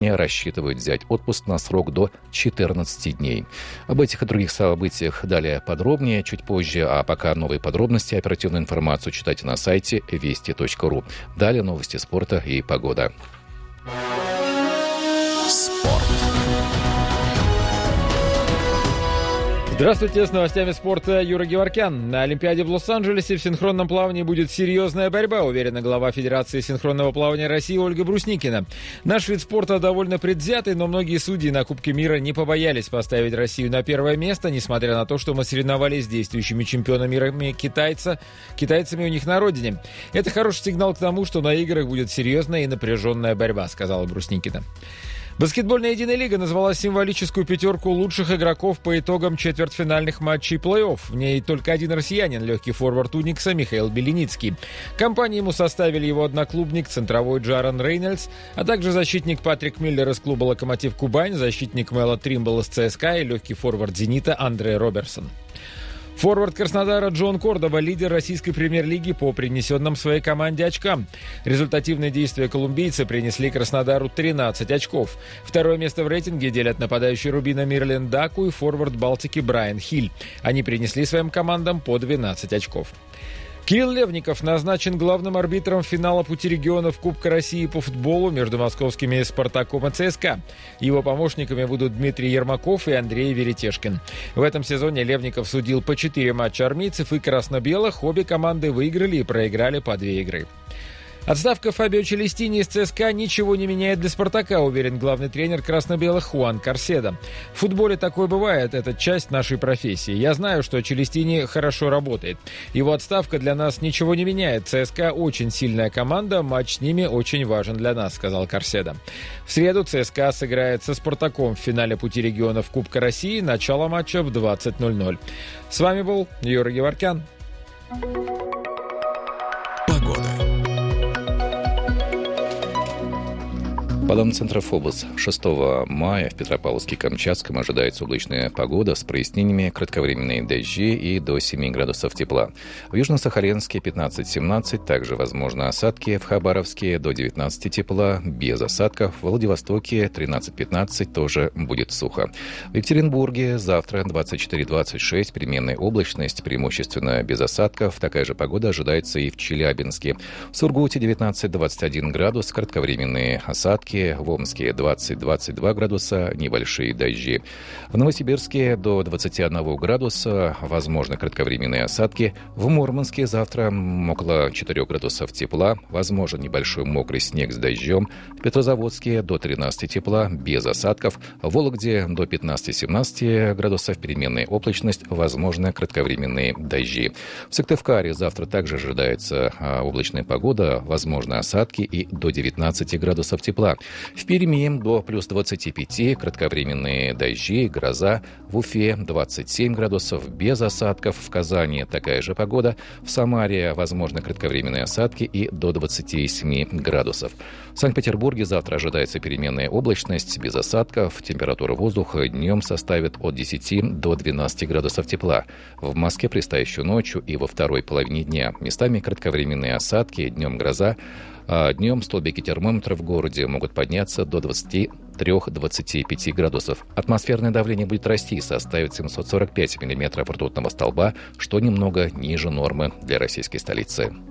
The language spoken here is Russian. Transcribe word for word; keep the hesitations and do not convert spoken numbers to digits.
рассчитывают взять отпуск на срок до четырнадцати дней. Об этих и других событиях далее подробнее, чуть позже, а пока новые подробности, оперативную информацию читайте на сайте вести точка ру. Далее новости спорта и погода. Спорт. Здравствуйте, с новостями спорта Юра Геворкян. На Олимпиаде в Лос-Анджелесе в синхронном плавании будет серьезная борьба, уверена глава Федерации синхронного плавания России Ольга Брусникина. Наш вид спорта довольно предвзятый, но многие судьи на Кубке мира не побоялись поставить Россию на первое место, несмотря на то, что мы соревновались с действующими чемпионами мира китайца, китайцами у них на родине. Это хороший сигнал к тому, что на играх будет серьезная и напряженная борьба, сказала Брусникина. Баскетбольная единая лига назвала символическую пятерку лучших игроков по итогам четвертьфинальных матчей плей-офф. В ней только один россиянин, легкий форвард Уникса Михаил Беленицкий. Компанию ему составили его одноклубник, центровой Джаран Рейнольдс, а также защитник Патрик Миллер из клуба «Локомотив Кубань», защитник Мело Тримбл из ЦСКА и легкий форвард «Зенита» Андре Роберсон. Форвард Краснодара Джон Кордоба – лидер российской премьер-лиги по принесенным своей команде очкам. Результативные действия колумбийца принесли Краснодару тринадцать очков. Второе место в рейтинге делят нападающий Рубина Мирлен Даку и форвард Балтики Брайан Хиль. Они принесли своим командам по двенадцать очков. Кирилл Левников назначен главным арбитром финала пути регионов Кубка России по футболу между московскими «Спартаком» и ЦСКА. Его помощниками будут Дмитрий Ермаков и Андрей Веретешкин. В этом сезоне Левников судил по четыре матча армейцев и красно-белых. Обе команды выиграли и проиграли по две игры. Отставка Фабио Челестини из ЦСКА ничего не меняет для «Спартака», уверен главный тренер красно-белых Хуан Карседо. В футболе такое бывает, это часть нашей профессии. Я знаю, что Челестини хорошо работает. Его отставка для нас ничего не меняет. ЦСКА очень сильная команда, матч с ними очень важен для нас, сказал Карседо. В среду ЦСКА сыграет со «Спартаком» в финале пути регионов Кубка России. Начало матча в двадцать ноль ноль. С вами был Юра Геворкян. По данным Центра ФОБОС, шестого мая в Петропавловске-Камчатском ожидается облачная погода с прояснениями, кратковременные дожди и до семи градусов тепла. В Южно-Сахалинске пятнадцать-семнадцать, также возможны осадки. В Хабаровске до девятнадцати тепла, без осадков. В Владивостоке тринадцать-пятнадцать, тоже будет сухо. В Екатеринбурге завтра двадцать четыре двадцать шесть, переменная облачность, преимущественно без осадков. Такая же погода ожидается и в Челябинске. В Сургуте девятнадцать-двадцать один градус, кратковременные осадки. В Омске двадцать-двадцать два градуса, небольшие дожди. В Новосибирске до двадцати одного градуса, возможно кратковременные осадки. В Мурманске завтра около четырёх градусов тепла, возможен небольшой мокрый снег с дождем. В Петрозаводске до тринадцати тепла, без осадков. В Вологде до пятнадцати-семнадцати градусов, переменная облачность, возможно кратковременные дожди. В Сыктывкаре завтра также ожидается облачная погода, возможны осадки и до девятнадцати градусов тепла. В Перми до плюс двадцати пяти, кратковременные дожди, гроза. В Уфе двадцать семь градусов, без осадков. В Казани такая же погода. В Самаре возможны кратковременные осадки и до двадцати семи градусов. В Санкт-Петербурге завтра ожидается переменная облачность, без осадков. Температура воздуха днем составит от десяти до двенадцати градусов тепла. В Москве предстоящую ночью и во второй половине дня местами кратковременные осадки, днем гроза. А днем столбики термометров в городе могут подняться до двадцати трёх - двадцати пяти градусов. Атмосферное давление будет расти и составит семьсот сорок пять миллиметров ртутного столба, что немного ниже нормы для российской столицы.